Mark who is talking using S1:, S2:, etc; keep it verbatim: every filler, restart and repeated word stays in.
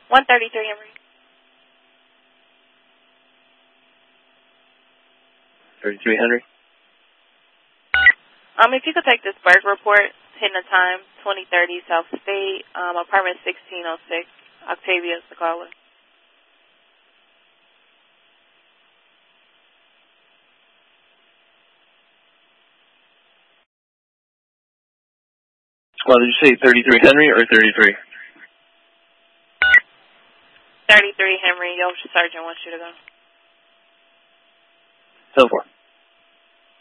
S1: one thirty-three Henry.
S2: thirty-three Henry.
S1: Um, if you could take this bird report, hitting the time, twenty thirty South State, um, apartment sixteen oh six, Octavia is the caller.
S2: Well, did you say thirty-three Henry or thirty-three?
S1: thirty-three Henry, your sergeant wants you to go.
S2: So far.